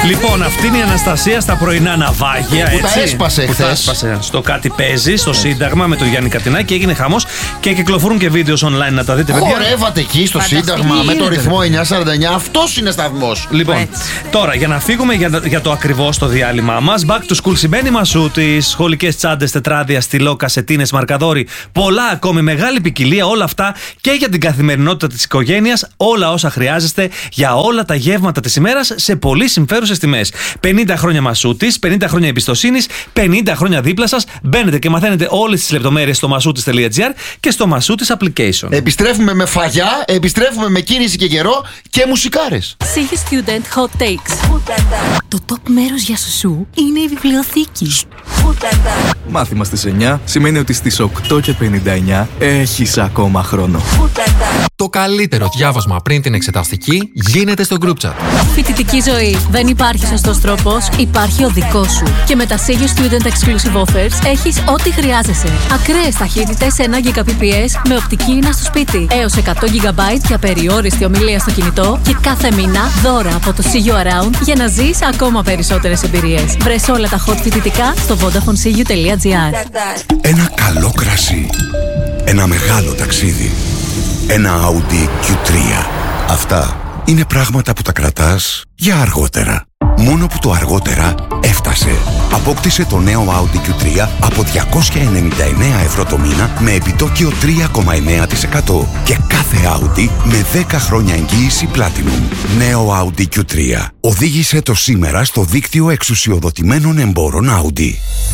Λοιπόν, αυτή είναι η Αναστασία στα πρωινά ναυάγια. Που τα έσπασε χθες. Στο Κάτι Παίζει, στο Σύνταγμα με το Γιάννη Κατινάκη. Έγινε χαμός και κυκλοφορούν και βίντεο online να τα δείτε, παιδιά. Χορεύατε εκεί στο Σύνταγμα με το ρυθμό 949. Αυτός είναι σταθμός. Λοιπόν, τώρα για να φύγουμε για το ακριβώς το διάλειμμα μας. Back to school σημαίνει μασούτης, σχολικές τσάντες, τετράδια, στυλό, κασετίνες, μαρκαδόροι. Πολλά ακόμη, μεγάλη ποικιλία, όλα αυτά και για την καθημερινότητα της οικογένειας. Όλα όσα χρειάζεστε για όλα τα γεύματα της ημέρας σε πολύ συμφέρουσες τιμές. 50 χρόνια μασούτης, 50 χρόνια εμπιστοσύνης, 50 χρόνια δίπλα σας. Μπαίνετε και μαθαίνετε όλες τις λεπτομέρειες στο masoutis.gr και στο Masoutis application. Επιστρέφουμε με φαγιά, επιστρέφουμε με κίνηση και καιρό και μουσικάρες. See Student Hot Takes. Το top μέρος για σουσού είναι η βιβλιοθήκη. Μάθημα στις 9 σημαίνει ότι στις 8:59 έχεις ακόμα χρόνο. Το καλύτερο διάβασμα πριν την εξεταστική γίνεται στο group chat. Φοιτητική ζωή. Δεν υπάρχει σωστός τρόπος, υπάρχει ο δικός σου. Και με τα See You Student Exclusive Offers έχεις ό,τι χρειάζεσαι. Ακραίες ταχύτητες 1 Gbps με οπτική ίνα στο σπίτι. Έως 100 GB για περιόριστη ομιλία στο κινητό. Και κάθε μήνα δώρα από το See You Around για να ζεις ακόμα περισσότερες εμπειρίες. Βρες όλα τα hot φοιτητικά στο vodafonesiu.gr. Ένα καλό κρασί. Ένα μεγάλο ταξίδι. Ένα Audi Q3. Αυτά είναι πράγματα που τα κρατάς για αργότερα. Μόνο που το αργότερα έφτασε. Απόκτησε το νέο Audi Q3 από 299 ευρώ το μήνα με επιτόκιο 3,9% και κάθε Audi με 10 χρόνια εγγύηση Platinum. Νέο Audi Q3. Οδήγησε το σήμερα στο δίκτυο εξουσιοδοτημένων εμπόρων Audi.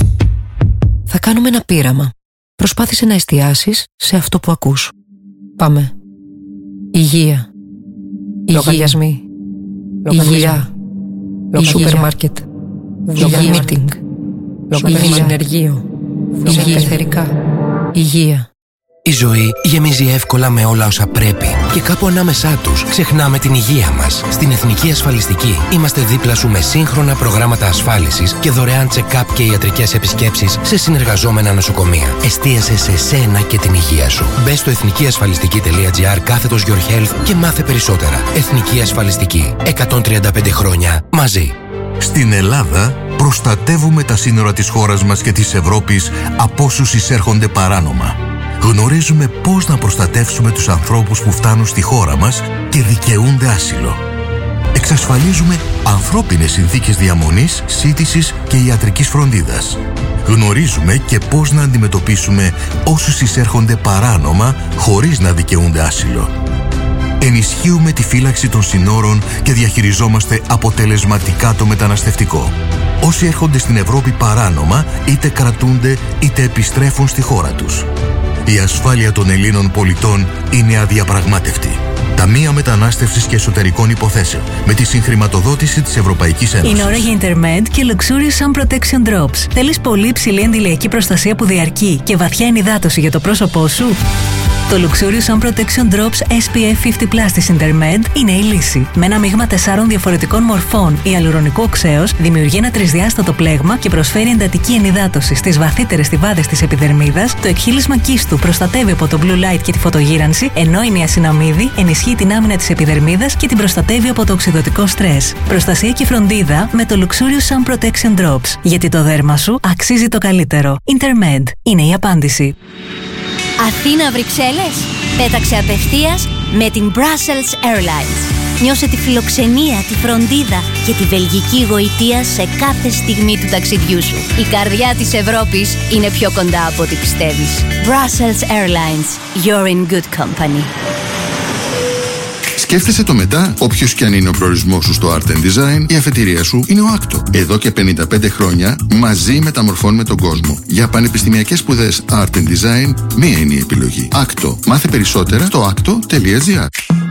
Θα κάνουμε ένα πείραμα. Προσπάθησε να εστιάσεις σε αυτό που ακούς. Πάμε. Υγεία. Λογαριασμοί. Υγεία. Σούπερ μάρκετ. Υγεία meeting. Υγεία ενεργείο. Υγεία εθερικά. Υγεία. Η ζωή γεμίζει εύκολα με όλα όσα πρέπει και κάπου ανάμεσά τους ξεχνάμε την υγεία μας. Στην Εθνική Ασφαλιστική είμαστε δίπλα σου με σύγχρονα προγράμματα ασφάλισης και δωρεάν check-up και ιατρικές επισκέψεις σε συνεργαζόμενα νοσοκομεία. Εστίασε σε σένα και την υγεία σου. Μπες στο εθνικιασφαλιστική.gr/your health και μάθε περισσότερα. Εθνική Ασφαλιστική. 135 χρόνια μαζί. Στην Ελλάδα προστατεύουμε τα σύνορα της χώρας μας και της Ευρώπης από όσους εισέρχονται παράνομα. Γνωρίζουμε πώς να προστατεύσουμε τους ανθρώπους που φτάνουν στη χώρα μας και δικαιούνται άσυλο. Εξασφαλίζουμε ανθρώπινες συνθήκες διαμονής, σύντησης και ιατρικής φροντίδας. Γνωρίζουμε και πώς να αντιμετωπίσουμε όσους εισέρχονται παράνομα χωρίς να δικαιούνται άσυλο. Ενισχύουμε τη φύλαξη των συνόρων και διαχειριζόμαστε αποτελεσματικά το μεταναστευτικό. Όσοι έρχονται στην Ευρώπη παράνομα είτε κρατούνται είτε επιστρέφουν στη χώρα τους. Η ασφάλεια των Ελλήνων πολιτών είναι αδιαπραγμάτευτη. Ταμεία Μετανάστευσης και Εσωτερικών Υποθέσεων με τη συγχρηματοδότηση της Ευρωπαϊκής Ένωσης. Είναι ώρα για Intermed και Luxurious Sun Protection Drops. Θέλεις πολύ υψηλή αντιλιακή προστασία που διαρκεί και βαθιά ενυδάτωση για το πρόσωπό σου? Το Luxurious Sun Protection Drops SPF 50+ της Intermed είναι η λύση. Με ένα μείγμα 4 διαφορετικών μορφών ιαλουρονικού οξέως δημιουργεί ένα τρισδιάστατο πλέγμα και προσφέρει εντατική ενυδάτωση στις βαθύτερες στιβάδες της επιδερμίδας. Το εκχύλισμα κίστου προστατεύει από το blue light και τη φωτογύρανση, ενώ η νιασιναμίδη ενισχύει την άμυνα της επιδερμίδας και την προστατεύει από το οξυδωτικό στρες. Προστασία και φροντίδα με το Luxurious Sun Protection Drops. Γιατί το δέρμα σου αξίζει το καλύτερο. Intermed είναι η απάντηση. Αθήνα Βρυξέλλες. Πέταξε απευθείας με την Brussels Airlines. Νιώσε τη φιλοξενία, τη φροντίδα και τη βελγική γοητεία σε κάθε στιγμή του ταξιδιού σου. Η καρδιά της Ευρώπης είναι πιο κοντά από ό,τι πιστεύεις. Brussels Airlines. You're in good company. Σκέφτεσαι το μετά, όποιος και αν είναι ο προορισμός σου στο Art and Design, η αφετηρία σου είναι ο Άκτο. Εδώ και 55 χρόνια μαζί μεταμορφώνουμε τον κόσμο. Για πανεπιστημιακές σπουδές Art and Design, μία είναι η επιλογή. Άκτο. Μάθε περισσότερα στο acto.gr.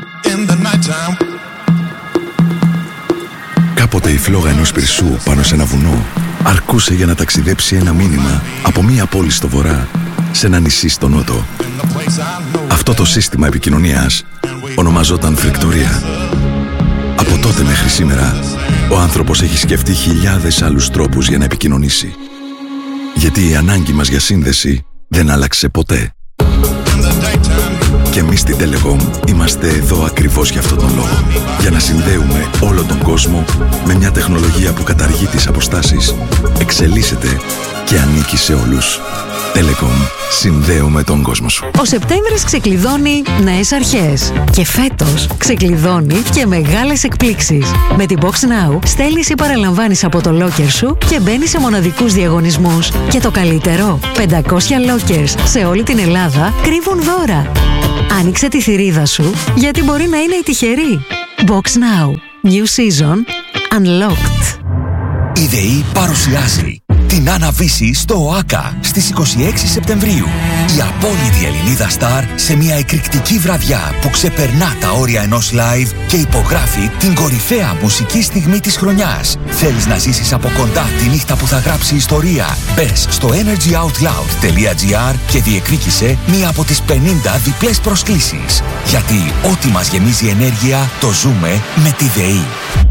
Κάποτε η φλόγα ενός πυρσού πάνω σε ένα βουνό αρκούσε για να ταξιδέψει ένα μήνυμα από μία πόλη στο βορρά σε ένα νησί στο νότο. Αυτό το σύστημα επικοινωνίας ονομαζόταν φρικτορία. Από τότε μέχρι σήμερα, ο άνθρωπος έχει σκεφτεί χιλιάδες άλλους τρόπους για να επικοινωνήσει. Γιατί η ανάγκη μας για σύνδεση δεν άλλαξε ποτέ. Και εμείς στην Telecom είμαστε εδώ ακριβώς για αυτόν τον λόγο. Για να συνδέουμε όλο τον κόσμο με μια τεχνολογία που καταργεί τις αποστάσεις, εξελίσσεται και ανήκει σε όλους. Telecom. Συνδέουμε τον κόσμο σου. Ο Σεπτέμβρης ξεκλειδώνει νέες αρχές. Και φέτος ξεκλειδώνει και μεγάλες εκπλήξεις. Με την Box Now στέλνεις ή παραλαμβάνεις από το locker σου και μπαίνεις σε μοναδικούς διαγωνισμούς. Και το καλύτερο, 500 lockers σε όλη την Ελλάδα κρύβουν δώρα. Άνοιξε τη θηρίδα σου, γιατί μπορεί να είναι η τυχερή. Box Now. New season. Unlocked. Η ΔΕΗ παρουσιάζει την Άννα Βύση στο ΟΑΚΑ στις 26 Σεπτεμβρίου. Η απόλυτη Ελληνίδα στάρ σε μια εκρηκτική βραδιά που ξεπερνά τα όρια ενός live και υπογράφει την κορυφαία μουσική στιγμή της χρονιάς. Θέλεις να ζήσεις από κοντά τη νύχτα που θα γράψει ιστορία? Μπες στο energyoutloud.gr και διεκδίκησε μία από τις 50 διπλές προσκλήσεις. Γιατί ό,τι μας γεμίζει ενέργεια το ζούμε με τη ΔΕΗ.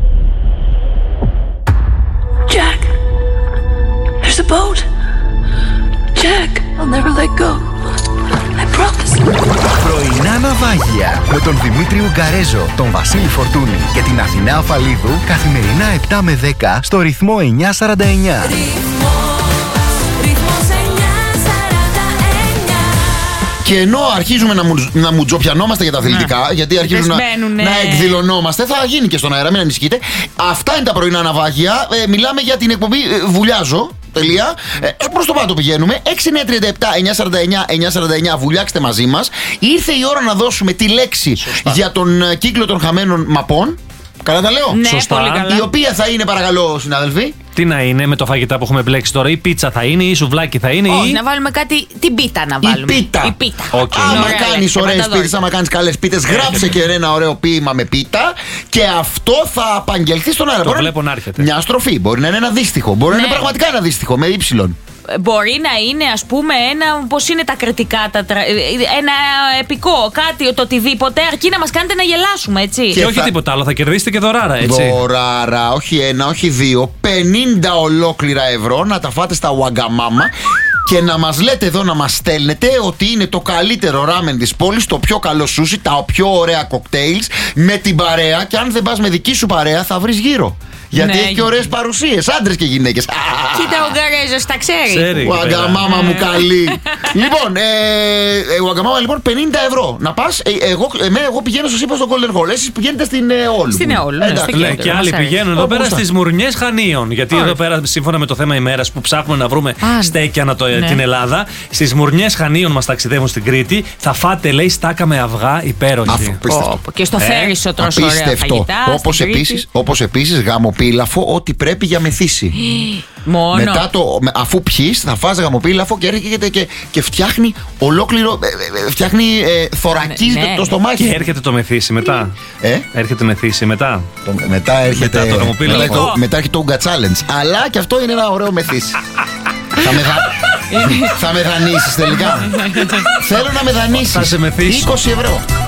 Jack, there's a boat. Jack, I'll never let go. I promise. Πρωινά ναυάγια με τον Δημήτρη Ουγκαρέζο, τον Βασίλη Φορτούνη και την Αθηνά Αφαλίδου καθημερινά 7 με 10 στο ρυθμό 949. Και ενώ αρχίζουμε να μουτζοπιανόμαστε για τα αθλητικά, γιατί αρχίζουν να εκδηλωνόμαστε, θα γίνει και στον αέρα, μην ανησυχείτε. Αυτά είναι τα πρωινά ναυάγια. Μιλάμε για την εκπομπή Βουλιάζω. Προς το πάνω πηγαίνουμε. 6937-949-949. Βουλιάξτε μαζί μας. Ήρθε η ώρα να δώσουμε τη λέξη για τον κύκλο των χαμένων μαπών. Καλά τα λέω? Ναι, σωστά. Πολύ καλά. Η οποία θα είναι, παρακαλώ, συνάδελφοι. Τι να είναι με το φαγητά που έχουμε μπλέξει τώρα? Η πίτσα θα είναι, η σουβλάκι θα είναι? Όχι, να βάλουμε κάτι. Την πίτα να βάλουμε. Η πίτα. Okay. Άμα κάνεις ωραίες πίτες, άμα κάνεις καλές πίτες, γράψε και ένα ωραίο ποίημα με πίτα και αυτό θα απαγγελθεί στον αέρα. Το βλέπω να έρχεται. Μια στροφή. Μπορεί να είναι ένα δύστιχο. Μπορεί να είναι πραγματικά ένα δύστιχο με ύψιλον. Μπορεί να είναι, ας πούμε, πώς είναι τα κριτικά, ένα επικό, κάτι, το οτιδήποτε, αρκεί να μας κάνετε να γελάσουμε, έτσι. Και όχι τίποτα άλλο, θα κερδίσετε και δωράρα, έτσι. Δωράρα, όχι ένα, όχι δύο, 50 ολόκληρα ευρώ να τα φάτε στα Wagamama. Και να μας λέτε εδώ, να μας στέλνετε ότι είναι το καλύτερο ράμεν της πόλης, το πιο καλό σούσι, τα πιο ωραία κοκτέιλς με την παρέα. Και αν δεν πας με δική σου παρέα, θα βρεις γύρω. Γιατί έχει και ωραίες παρουσίες, άντρες και γυναίκες. Κοίτα, ο Γκαρέζος τα ξέρει. Ουαγκαμάμα μου καλή. Λοιπόν, Ουαγκαμάμα, λοιπόν, 50 ευρώ. Να πας, εγώ πηγαίνω, σας είπα, στο Golden Hall. Εσείς πηγαίνετε στην Εόλου. Στην Εόλου, ναι. Και άλλοι πηγαίνουν εδώ πέρα στις Μουρνιές Χανίων. Γιατί εδώ πέρα, σύμφωνα με το θέμα ημέρας που ψάχνουμε να βρούμε στέκια την Ελλάδα, στις Μουρνιές Χανίων μας ταξιδεύουν στην Κρήτη. Θα φάτε, λέει, στάκα με αυγά υπέροχη. Και στο Θέρισο τρως ωραία φαγητά. Όπως επίσης γαμοπίλαφο, ό,τι πρέπει για μεθύση. Μόνο. Μετά αφού πιείς, θα φας γαμοπίλαφο και έρχεται και φτιάχνει ολόκληρο. Φτιάχνει θωρακίζει το στομάχι. Και έρχεται το μεθύσι μετά. Έρχεται μεθύσι μετά. Μετά έρχεται το γαμοπίλαφο. Μετά έρχεται το Ουγκα Challenge. Αλλά και αυτό είναι ένα ωραίο μεθύσι. Θα με δανείσεις τελικά. Θέλω να με δανείσεις. 20 ευρώ.